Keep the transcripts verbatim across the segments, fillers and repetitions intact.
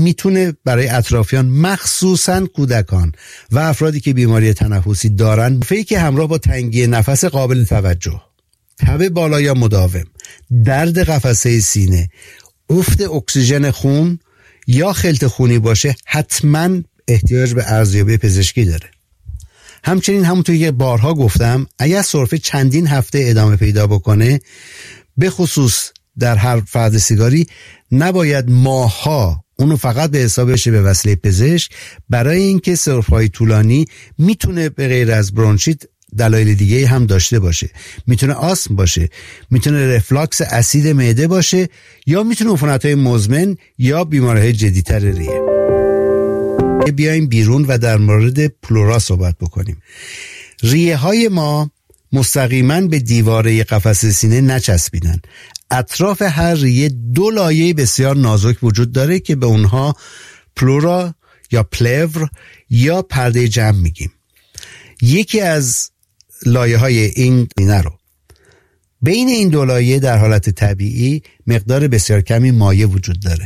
میتونه برای اطرافیان مخصوصاً کودکان و افرادی که بیماری تنفسی دارن فیک همراه با تنگی نفس قابل توجه، تب بالا یا مداوم، درد قفسه سینه، افت اکسیژن خون یا خلط خونی باشه حتماً احتیاج به ارزیابی پزشکی داره. همچنین همونطور که بارها گفتم اگر سرفه چندین هفته ادامه پیدا بکنه، به خصوص در هر فرد سیگاری، نباید ماهها اونو فقط به حساب بشه به وسیله پزشک، برای اینکه سرفه‌های طولانی میتونه به غیر از برونشیت دلایل دیگه هم داشته باشه. میتونه آسم باشه، میتونه رفلاکس اسید معده باشه، یا میتونه عفونت‌های مزمن یا بیماری‌های جدی‌تر ریه. بیایم بیرون و در مورد پلورا صحبت بکنیم. ریه های ما مستقیما به دیواره قفسه سینه نچسبیدن. اطراف هر ریه دو لایه بسیار نازک وجود داره که به اونها پلورا یا پلور یا پرده جمع میگیم. یکی از لایه های این اینه رو بین این دو لایه در حالت طبیعی مقدار بسیار کمی مایع وجود داره.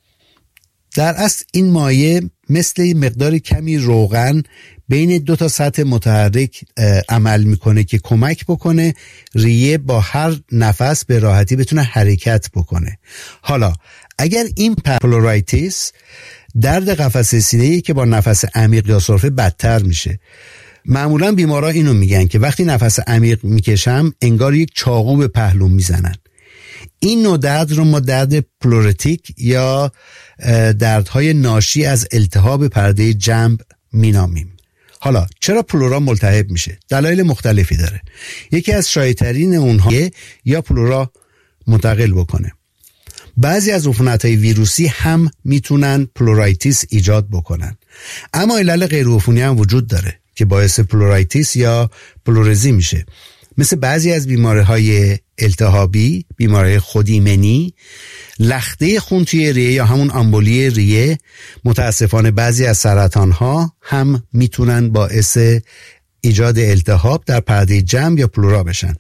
در اصل این مایع مثل مقدار کمی روغن بین دو تا سطح متحرک عمل میکنه که کمک بکنه ریه با هر نفس به راحتی بتونه حرکت بکنه. حالا اگر این پلورایتیس درد قفسه سینه‌ای که با نفس عمیق یا سرفه بدتر میشه. معمولا بیمارا اینو میگن که وقتی نفس عمیق میکشم انگار یک چاقو به پهلوم میزنن. این نوع درد رو ما درد پلورتیک یا دردهای ناشی از التهاب پرده جنب مینامیم. حالا چرا پلورا ملتهب میشه؟ دلایل مختلفی داره. یکی از شایع‌ترین اونها یا پلورا منتقل بکنه. بعضی از عفونت‌های ویروسی هم میتونن پلورایتیس ایجاد بکنن، اما علل غیر عفونی هم وجود داره که باعث پلورایتیس یا پلورزی میشه، مثل بعضی از بیماری‌های التهابی، بیماری خودایمنی، لخته خون توی ریه یا همون آمبولی ریه. متاسفانه بعضی از سرطان‌ها هم میتونن باعث ایجاد التهاب در پرده جنب یا پلورا بشن.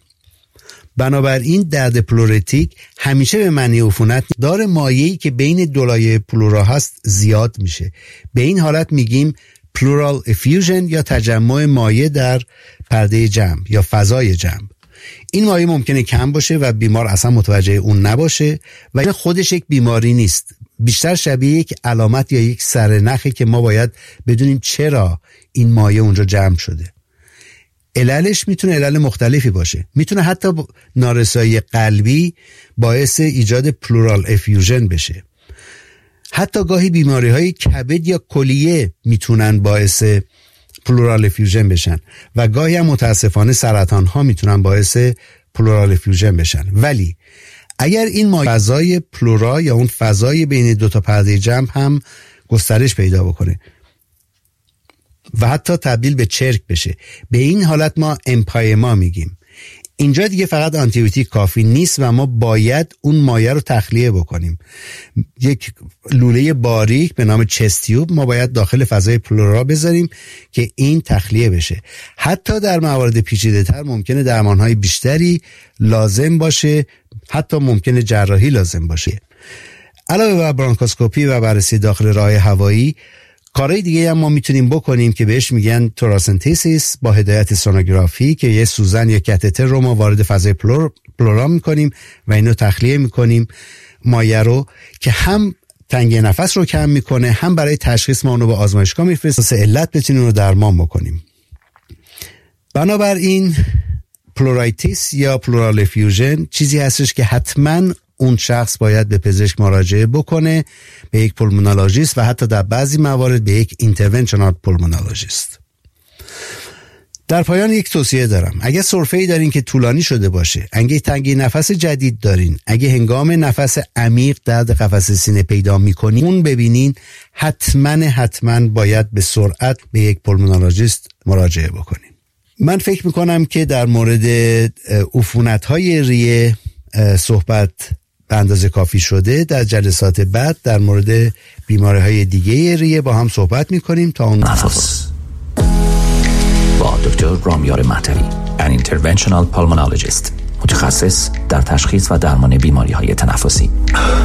بنابراین درد پلورتیک همیشه به معنی عفونت داره مایعی که بین دو لایه پلورا هست زیاد میشه. به این حالت میگیم پلورال افیوژن یا تجمع مایع در پرده جنب یا فضای جنب. این مایع ممکنه کم باشه و بیمار اصلا متوجه اون نباشه و این خودش یک بیماری نیست، بیشتر شبیه یک علامت یا یک سرنخه که ما باید بدونیم چرا این مایع اونجا جمع شده. عللش میتونه علل مختلفی باشه، میتونه حتی نارسایی قلبی باعث ایجاد پلورال افیوژن بشه. حتی گاهی بیماری های کبد یا کلیه میتونن باعث پلورال افیوژن بشن و گاهی هم متاسفانه سرطان ها میتونن باعث پلورال افیوژن بشن. ولی اگر این مایع فضای پلورا یا اون فضای بین دو تا پرده جنب هم گسترش پیدا بکنه و حتی تبدیل به چرک بشه، به این حالت ما امپایما میگیم. اینجا دیگه فقط آنتیبیوتیک کافی نیست و ما باید اون مایع رو تخلیه بکنیم. یک لوله باریک به نام چست تیوب ما باید داخل فضای پلورا بذاریم که این تخلیه بشه. حتی در موارد پیچیده تر ممکنه درمانهای بیشتری لازم باشه، حتی ممکنه جراحی لازم باشه. علاوه بر برانکوسکوپی و بررسی داخل راه هوایی، کارهای دیگه هم ما میتونیم بکنیم که بهش میگن توراسنتیسیس با هدایت سونوگرافی، که یه سوزن یا کاتتر رو ما وارد فضای پلور پلورا میکنیم و اینو تخلیه میکنیم مایع رو، که هم تنگی نفس رو کم میکنه، هم برای تشخیص ما اونو به آزمایشگاه میفرستیم واسه علت بتونیم رو درمان بکنیم. بنابراین پلورایتیس یا پلورال افیوژن چیزی هستش که حتما اون شخص باید به پزشک مراجعه بکنه، به یک پولمونولوژیست و حتی در بعضی موارد به یک اینترونشنال پولمونولوژیست. در پایان یک توصیه دارم. اگه سرفه‌ای دارین که طولانی شده باشه، اگه تنگی نفس جدید دارین، اگه هنگام نفس عمیق درد قفسه سینه پیدا میکنین، اون ببینین، حتما حتما باید به سرعت به یک پولمونولوژیست مراجعه بکنین. من فکر میکنم که در مورد عفونت‌های ریه صحبت به اندازه کافی شده. در جلسات بعد در مورد بیماری‌های دیگه ریه با هم صحبت می‌کنیم. تا اون نفس با دکتر رامیار مهتوی، an interventional pulmonologist، متخصص در تشخیص و درمان بیماری‌های تنفسی.